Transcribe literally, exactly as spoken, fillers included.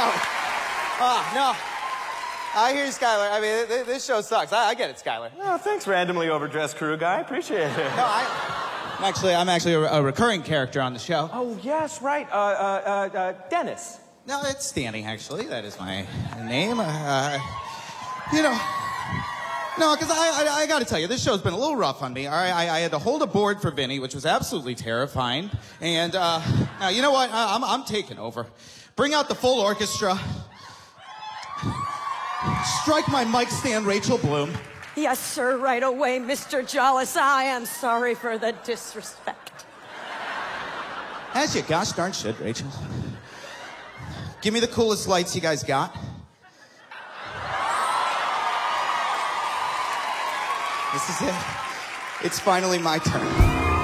Skyler. Ah, no. I hear you, Skyler. I mean, th this show sucks. I, I get it, Skyler. Oh, thanks, randomly overdressed crew guy. Appreciate it. No, I... I'm actually, I'm actually a, a recurring character on the show. Oh, yes, right. Uh, uh, uh, uh, Dennis. No, it's Danny, actually. That is my name. Uh, you know... No, because I, I, I got to tell you, this show's been a little rough on me. All right, I, I had to hold a board for Vinny, which was absolutely terrifying. And, uh, now, you know what? I, I'm, I'm taking over. Bring out the full orchestra. Strike my mic stand, Rachel Bloom. Yes, sir, right away, Mister Jollis. I am sorry for the disrespect. As you gosh darn should, Rachel. Give me the coolest lights you guys got. This is it. It's finally my turn.